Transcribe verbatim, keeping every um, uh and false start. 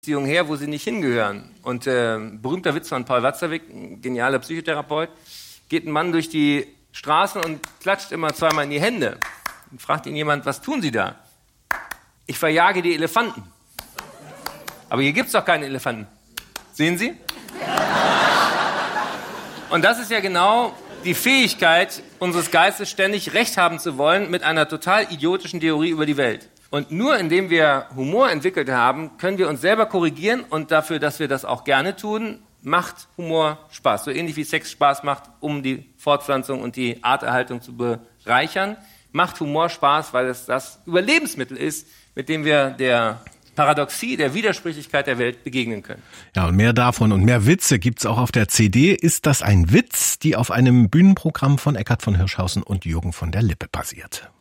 Beziehungen her, wo sie nicht hingehören. Und äh, berühmter Witz von Paul Watzlawick, ein genialer Psychotherapeut, geht ein Mann durch die Straßen und klatscht immer zweimal in die Hände. Und fragt ihn jemand, was tun Sie da? Ich verjage die Elefanten. Aber hier gibt's doch keine Elefanten. Sehen Sie? Und das ist ja genau die Fähigkeit unseres Geistes, ständig Recht haben zu wollen mit einer total idiotischen Theorie über die Welt. Und nur indem wir Humor entwickelt haben, können wir uns selber korrigieren und dafür, dass wir das auch gerne tun, macht Humor Spaß. So ähnlich wie Sex Spaß macht, um die Fortpflanzung und die Arterhaltung zu bereichern, macht Humor Spaß, weil es das Überlebensmittel ist, mit dem wir der Paradoxie, der Widersprüchlichkeit der Welt begegnen können. Ja, und mehr davon und mehr Witze gibt's auch auf der C D. Ist das ein Witz, die auf einem Bühnenprogramm von Eckhard von Hirschhausen und Jürgen von der Lippe basiert.